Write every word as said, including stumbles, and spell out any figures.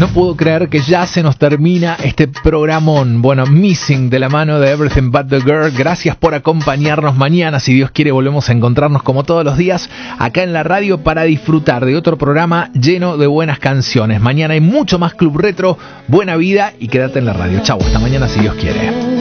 No puedo creer que ya se nos termina este programón. Bueno, Missing de la mano de Everything But The Girl. Gracias por acompañarnos mañana. Si Dios quiere, volvemos a encontrarnos como todos los días acá en la radio para disfrutar de otro programa lleno de buenas canciones. Mañana hay mucho más Club Retro, buena vida y quédate en la radio. Chau, hasta mañana si Dios quiere.